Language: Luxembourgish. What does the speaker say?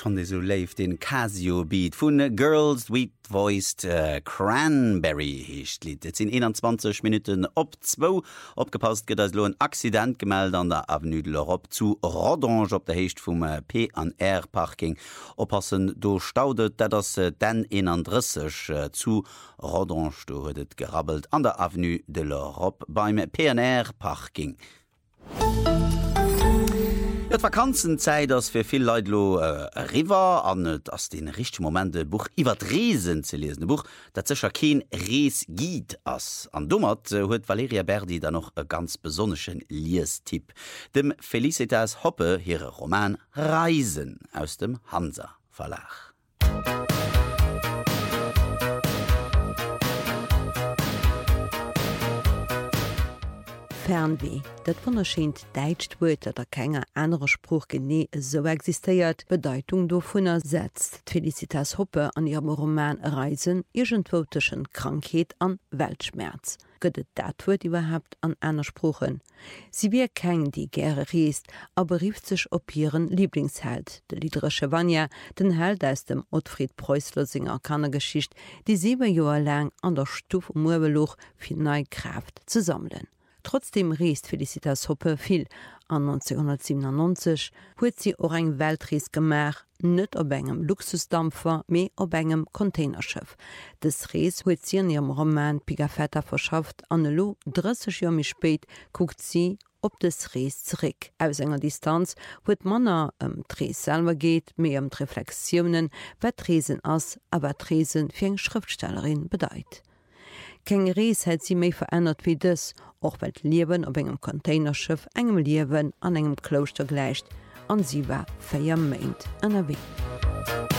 fand ich so live den Casio-Beat von Girls with Voiced Cranberry hecht Lied. Jetzt sind 21 Minuten ob 2. Abgepasst geht also ein Accident gemeldet an der Avenue de l'Europe zu Rodange auf der Hecht vom P&R Parking. Oppassen, do staudet, das den 31 zu Rodange, do hat es gerabbelt an der Avenue de l'Europe beim P&R Parking. Et Vakanzenzeit ass fir vill Leiit lo River an ass den richchte Momente Buch iwwer Reesen ze lesen. De Buch, dat zecher keen Rees giet ass. An dummert huet Valeria Berdi da noch e ganz besonneschen Liestipp. Dem Felicitas Hoppe hire Roman Reisen aus dem Hansa Verlag. Fernweh, dat wunderscheint deitscht Wörter, der keiner anderer Spruch gene so existiert, Bedeutung davon ersetzt. Felicitas Hoppe an ihrem Roman Reisen irgendwoteschen Krankheit an Weltschmerz. Gödet dat Wort überhaupt an einer Spruchen. Sie wär kein, die gerne reist, aber rief sich op ihren Lieblingsheld, der literarische Vanya, den Held aus dem Ottfried Preußler Singer Kannergeschicht, die 7 Jahre lang an der Stufe Murbeloch für neue Kraft zu sammeln. Trotzdem reist Felicitas Hoppe viel. An 1997 huet sie auch eng Weltreis gemacht, net op engem Luxusdampfer, me op engem Containerschiff. Das Reis huet sie in ihrem Roman Pigafetta verschafft, an lo 30 Jahre spät guckt sie op das Reis zurück. Aus enger Distanz huet Manner Reis selber geht, me Reflexionen, wat Reisen ass, aber Reisen für eng Schriftstellerin bedeutet. Kein Reis hat sie méi verändert wie das, auch weil Leben op engem Containerschiff engem Leben an engem Kloster gleicht, an sie war 4 Monate NRW.